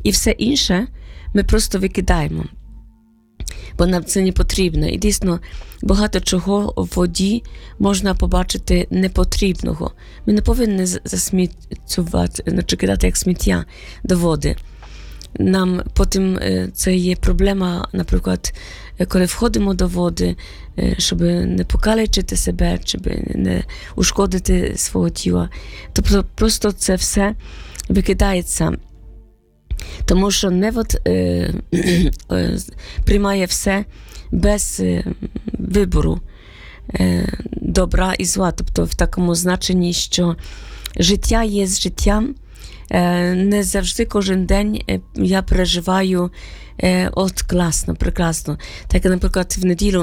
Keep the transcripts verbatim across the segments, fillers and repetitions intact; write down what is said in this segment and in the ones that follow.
І все інше ми просто викидаємо, бо нам це не потрібно. І дійсно, багато чого в воді можна побачити непотрібного. Ми не повинні засміттювати, значить кидати як сміття до води. Нам потім це є проблема, наприклад, коли входимо до води, щоб не покалечити себе, щоб не ушкодити свого тіла. Тобто просто це все викидається. Тому що невод е, е, приймає все без е, вибору е, добра і зла. Тобто в такому значенні, що життя є з життям. Е, не завжди кожен день я переживаю е, от класно, прекрасно. Так, наприклад, в неділю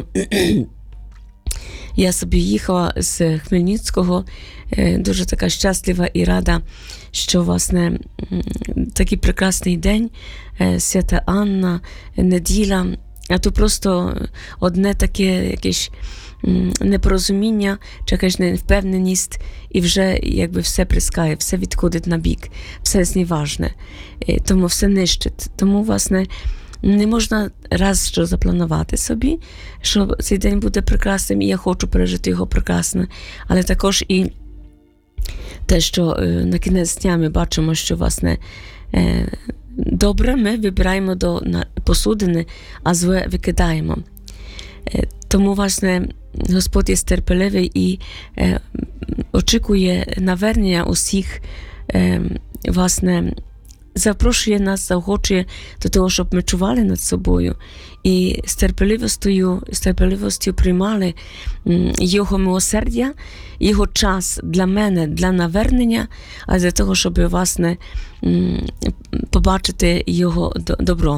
я собі їхала з Хмельницького, е, дуже така щаслива і рада, що, власне, такий прекрасний день, е, Свята Анна, неділя, а то просто одне таке якесь непорозуміння, чи якась невпевненість, і вже якби все прискає, все відходить на бік, все зневажне, тому все нищить. Тому, власне, не можна раз що запланувати собі, що цей день буде прекрасним, і я хочу пережити його прекрасно, але також і те, що на кінець дня ми бачимо, що, власне, добре ми вибираємо до посудини, а зле викидаємо. Тому, власне, Господь є терпеливий і е, очікує навернення усіх, е, власне, запрошує нас, заохочує до того, щоб ми чували над собою і з терпеливістю, з терпеливістю приймали м, Його милосердя, Його час для мене, для навернення, а для того, щоб, власне, м, побачити Його добро.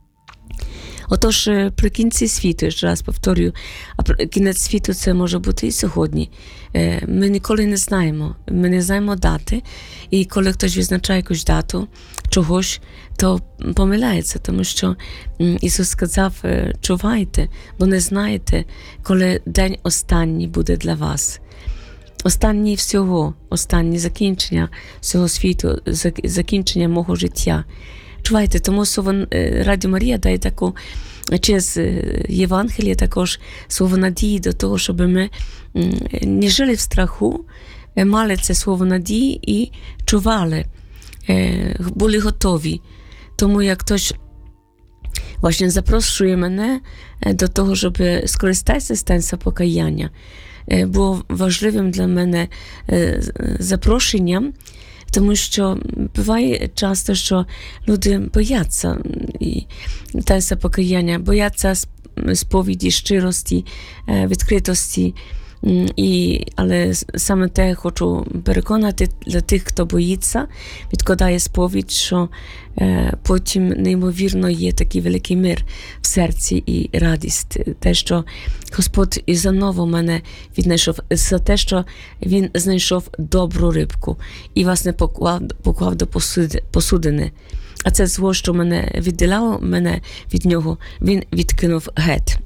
Отож, при кінці світу, ще раз повторюю, а кінець світу це може бути і сьогодні. Ми ніколи не знаємо, ми не знаємо дати, і коли хтось визначає якусь дату чогось, то помиляється, тому що Ісус сказав, чувайте, бо не знаєте, коли день останній буде для вас. Останній всього, останнє закінчення всього світу, закінчення мого життя. Чувайте, тому слово Радіо Марія дає таку, через Євангеліє також слово надії до того, щоб ми не жили в страху, мали це слово надії і чували, були готові. Тому як хтось właśnie запрошує мене до того, щоб скористатися з танця покаяння, було важливим для мене запрошенням, тому що буває часто, що люди бояться і танця покаяння, бояться сповіді, щирості, відкритості. І, але саме те хочу переконати для тих, хто боїться, відкладає сповідь, що е, потім неймовірно є такий великий мир в серці і радість. Те, що Господь і заново мене віднайшов, за те, що Він знайшов добру рибку і, власне, поклав, поклав до посуди, посудини. А це зло, що мене відділяло мене від нього, Він відкинув геть.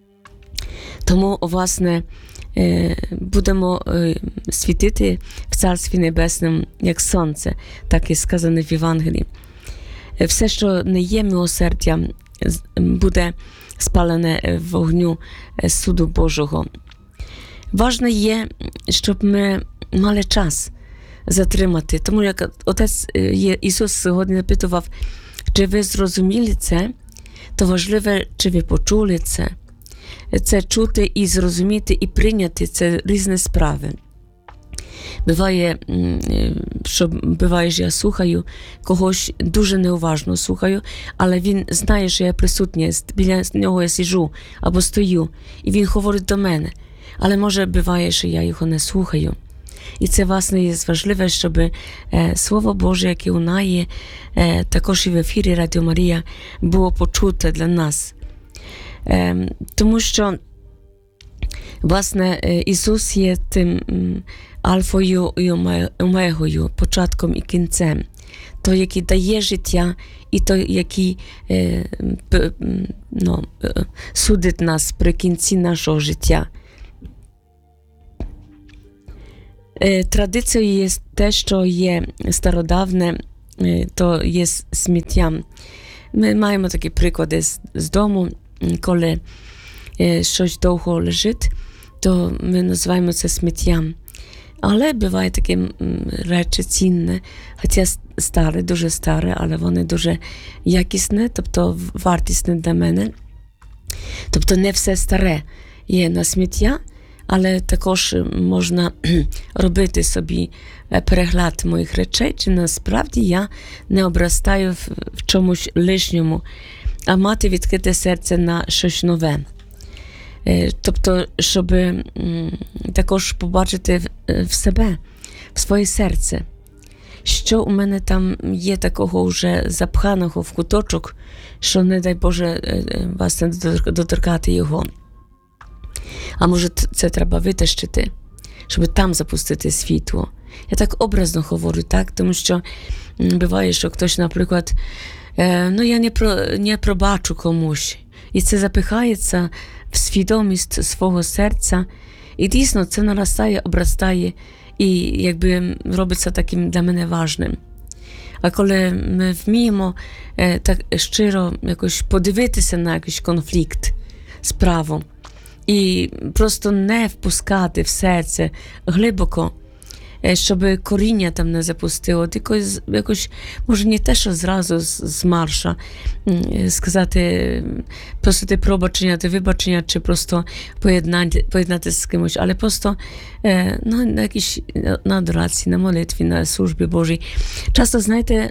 Тому, власне, будемо світити в Царстві Небесному, як сонце, так і сказано в Євангелії. Все, що не є милосердям, буде спалене в вогню суду Божого. Важне є, щоб ми мали час затримати. Тому як Отець Ісус сьогодні запитував, чи ви зрозуміли це, то важливе, чи ви почули це. Це чути і зрозуміти, і прийняти – це різні справи. Буває, що буває, що я слухаю когось, дуже неуважно слухаю, але він знає, що я присутня, біля нього я сиджу або стою, і він говорить до мене. Але може буває, що я його не слухаю. І це, власне, є важливе, щоб е, Слово Боже, яке лунає, е, також і в ефірі Радіо Марія, було почуте для нас. Е, тому що, власне, Ісус є тим альфою і омегою, початком і кінцем. Той, який дає життя, і той, який е, п, ну, судить нас при кінці нашого життя. Е, традицією є те, що є стародавне, то є сміттям. Ми маємо такі приклади з, з дому, коли щось довго лежить, то ми називаємо це сміттям. Але буває такі речі цінні, хоча старі, дуже старі, але вони дуже якісні, тобто вартісні для мене. Тобто не все старе є на сміття, але також можна робити собі перегляд моїх речей, чи насправді я не обростаю в, в чомусь лишньому, а мати відкрите серце на щось нове. Тобто, щоб також побачити в себе, в своє серце, що у мене там є такого вже запханого в куточок, що, не дай Боже, вас не доторкати його. А може це треба витащити, щоб там запустити світло. Я так образно говорю, так? Тому що буває, що хтось, наприклад, ну я не, про, не пробачу комусь. І це запихається в свідомість свого серця. І дійсно це наростає, обростає і якби робиться таким для мене важним. А коли ми вміємо е, так щиро якось подивитися на якийсь конфлікт, справу, і просто не впускати в серце глибоко, щоб коріння там не запустило, якось, якось може не те, що зразу з, з марша сказати, просити пробачення, вибачення, чи просто поєднати, поєднати з кимось, але просто ну, на якісь на адорації, на молитві, на службі Божій. Часто, знаєте,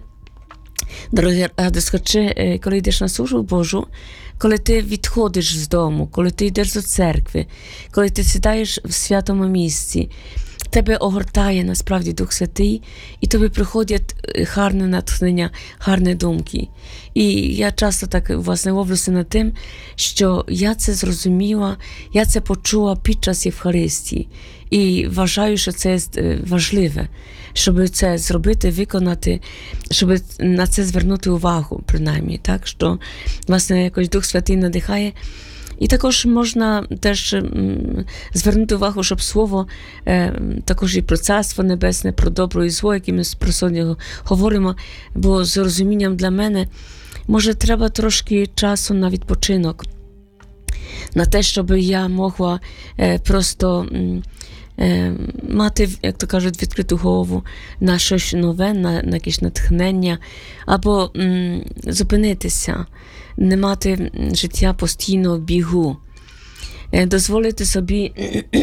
дорогі радослухачі, коли йдеш на службу Божу, коли ти відходиш з дому, коли ти йдеш до церкви, коли ти сідаєш в святому місці, тебе огортає насправді Дух Святий, і тобі приходять гарне натхнення, гарні думки. І я часто так власне ловлюся над тим, що я це зрозуміла, я це почула під час Євхаристії. І вважаю, що це важливе, щоб це зробити, виконати, щоб на це звернути увагу, принаймні, так, що власне якось Дух Святий надихає. І також можна теж м, звернути увагу, щоб слово е, також і про Царство Небесне, про добро і зло, які ми про сьогодні говоримо, бо з розумінням для мене, може, треба трошки часу на відпочинок, на те, щоб я могла е, просто м, е, мати, як то кажуть, відкриту голову на щось нове, на, на якесь натхнення, або м, зупинитися, не мати життя постійно в бігу. Дозволити собі,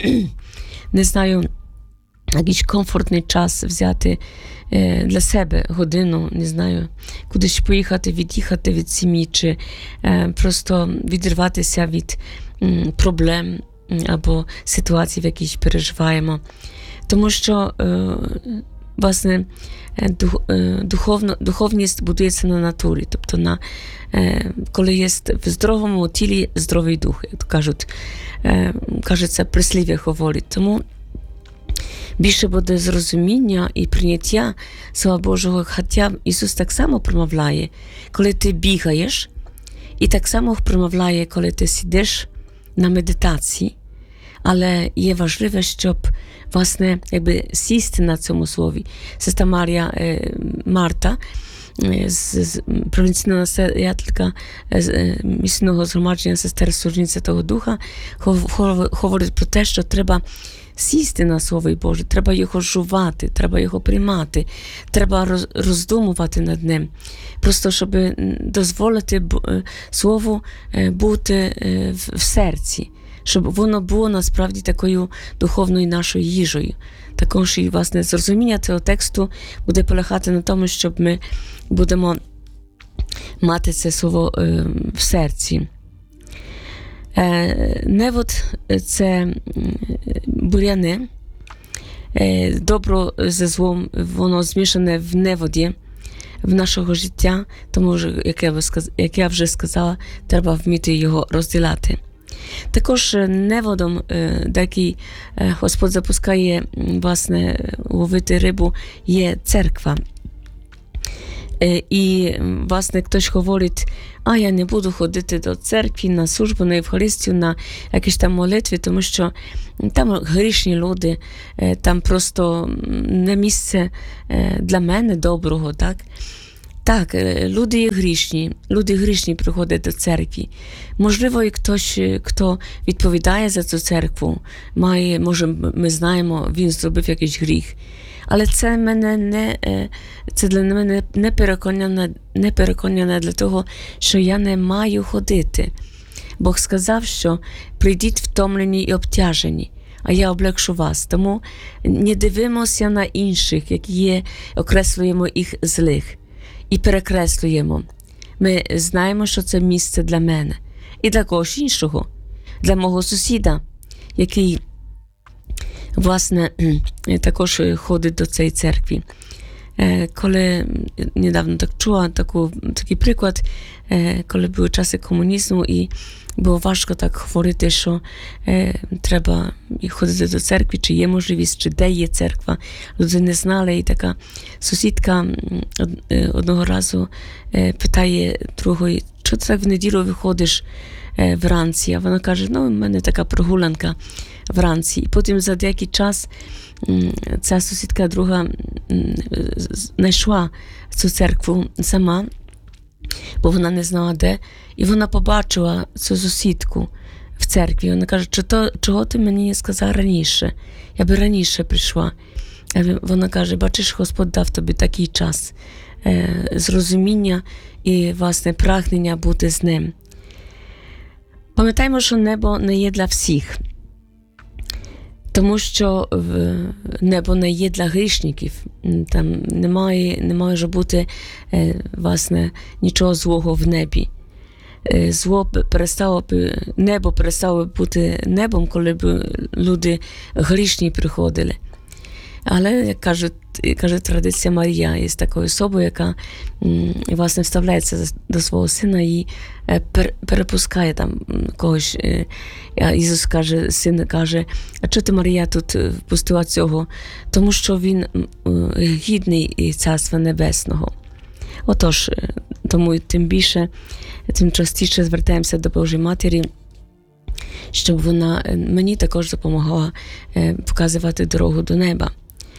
не знаю, якийсь комфортний час взяти для себе годину, не знаю, кудись поїхати, від'їхати від сім'ї, чи просто відірватися від проблем або ситуацій, в яких переживаємо. Тому що, власне, духовно, духовність будується на натурі, тобто на, коли є в здоровому тілі здоровий дух, як то кажуть, кажеться, прислів'я говорить. Тому більше буде зрозуміння і прийняття Слова Божого, хоча Ісус так само промовляє, коли ти бігаєш, і так само промовляє, коли ти сидиш на медитації, але є важливе, щоб власне, якби сісти на цьому слові. Сестра Марія е, Марта, е, з, з провінційна настоятелька е, місійного згромадження сестер Служінь Святого Духа, говорить про те, що треба сісти на Слово Боже, треба його жувати, треба його приймати, треба роз, роздумувати над ним. Просто, щоб дозволити Слову бути в, в серці, щоб воно було насправді такою духовною нашою їжею. Також і, власне, зрозуміння цього тексту буде полягати на тому, щоб ми будемо мати це слово е, в серці. Е, невод – це бур'яни. Е, добро зі злом, воно змішане в неводі в нашого життя, тому, як я, як я вже сказала, треба вміти його розділяти. Також неводом, де який Господь запускає, власне, ловити рибу, є церква. І, власне, хтось говорить, а я не буду ходити до церкви, на службу, на Євхаристію, на якісь там молитви, тому що там грішні люди, там просто не місце для мене доброго, так? Так, люди є грішні, люди грішні приходять до церкви. Можливо, і хтось, хто відповідає за цю церкву, має, може, ми знаємо, він зробив якийсь гріх. Але це мене не, це для мене не переконання, не переконання для того, що я не маю ходити. Бог сказав, що прийдіть втомлені і обтяжені, а я облегшу вас. Тому не дивимося на інших, які є, окреслюємо їх злих і перекреслюємо. Ми знаємо, що це місце для мене і для когось іншого, для мого сусіда, який, власне, також ходить до цієї церкви. Коли niedawno tak czuła taką, taki przykład, коли były czasy komunizmu i było важко так говорити, що е, треба ходити до церкви, чи є можливість, чи де є церква. Люди не знали, і така сусідка од, одного разу е, питає другої, що ти так в неділю виходиш е, вранці? А вона каже, ну, в мене така прогулянка вранці. І потім за деякий час м, ця сусідка друга м, знайшла цю церкву сама, бо вона не знала де, і вона побачила цю сусідку в церкві. Вона каже, чого, чого ти мені не сказав раніше? Я би раніше прийшла. А вона каже, бачиш, Господь дав тобі такий час, е, зрозуміння і, власне, прагнення бути з ним. Пам'ятаємо, що небо не є для всіх, тому що небо не є для грішників. Там не має, не може бути, власне, нічого злого в небі. Зло перестало б, небо перестало б бути небом, коли б люди грішні приходили. Але, як каже, каже традиція, Марія є такою особою, яка, власне, вставляється до свого сина і перепускає там когось. Ісус каже, син каже, а чого ти, Марія, тут впустила цього? Тому що він гідний Царства Небесного. Отож, тому тим більше, тим частіше звертаємося до Божої Матері, щоб вона мені також допомогла показувати дорогу до неба.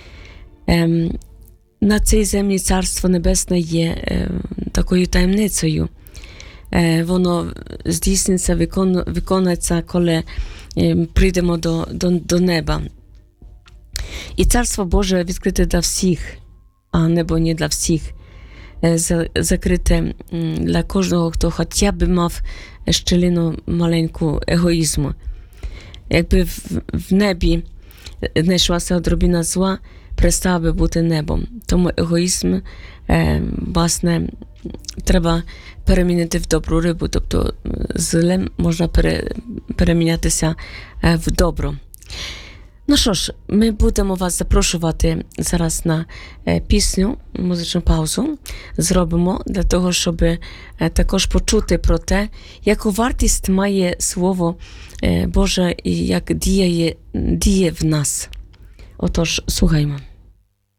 На цій землі Царство Небесне є такою таємницею. Воно здійсниться, виконується, коли прийдемо до, до, до неба. І Царство Боже відкрите для всіх, а небо не для всіх. Закрите для кожного, хто хоча б мав щелину маленьку егоїзму. Якби в, в небі знайшлася одробіна зла, перестала би бути небом. Тому егоїзм, е, власне, треба перемінити в добру рибу, тобто зле можна пере, перемінятися е, в добро. Ну що ж, ми будемо вас запрошувати зараз на е, пісню, музичну паузу зробимо для того, щоб е, також почути про те, яку вартість має Слово е, Боже і як діє, діє в нас. Отож, слухаймо.